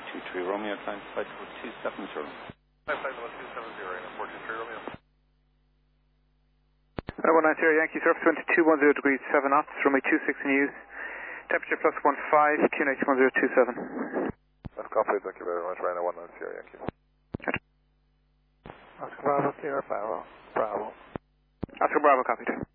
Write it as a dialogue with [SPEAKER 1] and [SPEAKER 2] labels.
[SPEAKER 1] 423 Romeo, climb flight level 270.
[SPEAKER 2] Flight level 270, 423 Romeo.
[SPEAKER 3] 190 Yankee, surface 2210 degrees 7 knots, runway 26 in use. Temperature plus 15, QNH 1027.
[SPEAKER 2] That's copy, thank you very much. Ryanair 190 Yankee.
[SPEAKER 4] Oscar Bravo, Sierra Bravo.
[SPEAKER 3] Oscar Bravo, copied.